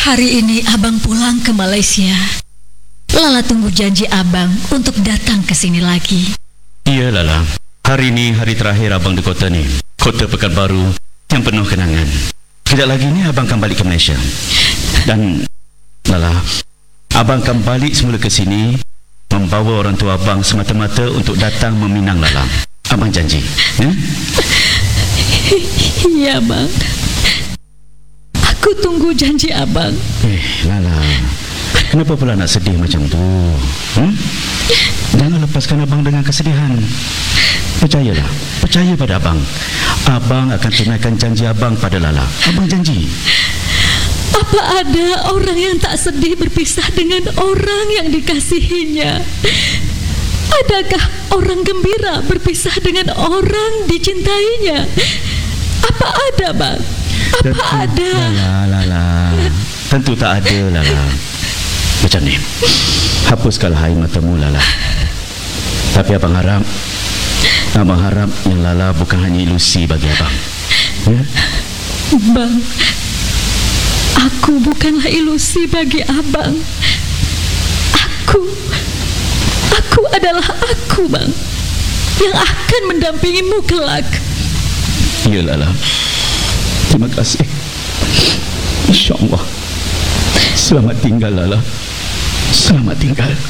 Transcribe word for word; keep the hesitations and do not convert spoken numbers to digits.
Hari ini abang pulang ke Malaysia. Lala tunggu janji abang untuk datang ke sini lagi. Iya Lala, hari ini hari terakhir abang di kota ni, kota Pekanbaru yang penuh kenangan. Kejap lagi ni abang akan balik ke Malaysia. Dan Lala, abang akan balik semula ke sini membawa orang tua abang semata-mata untuk datang meminang Lala. Abang janji, ya? Iya bang, aku tunggu janji abang. Eh Lala, kenapa pula nak sedih macam tu? Hmm? Jangan lepaskan abang dengan kesedihan. Percayalah, percaya pada abang. Abang akan tunaikan janji abang pada Lala. Abang janji. Apa ada orang yang tak sedih berpisah dengan orang yang dikasihinya? Adakah orang gembira berpisah dengan orang dicintainya? Apa ada bang? Apa Tentu, ada? Lala, Lala. Tentu tak ada Lala. Macam ni, hapuskanlah air matamu Lala. Tapi abang harap, abang harap yang Lala bukan hanya ilusi bagi abang, ya? Bang, aku bukanlah ilusi bagi abang. Aku, aku adalah aku bang, yang akan mendampingimu kelak. Ya Lala, terima kasih. InsyaAllah. Selamat tinggal Lala. Selamat tinggal.